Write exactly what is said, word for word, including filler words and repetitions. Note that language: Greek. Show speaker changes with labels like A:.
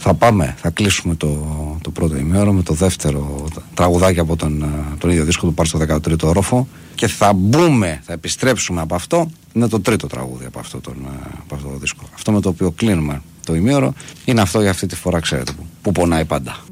A: Θα πάμε, θα κλείσουμε το, το πρώτο ημέωρο με το δεύτερο τραγουδάκι από τον, τον ίδιο δίσκο του Πάρ στο δεκατρίτο όροφο και θα μπούμε, θα επιστρέψουμε από αυτό. Είναι το τρίτο τραγούδι από αυτό, τον, από αυτό το δίσκο. Αυτό με το οποίο κλείνουμε το ημέωρο είναι αυτό για αυτή τη φορά, ξέρετε, που, που πονάει πάντα.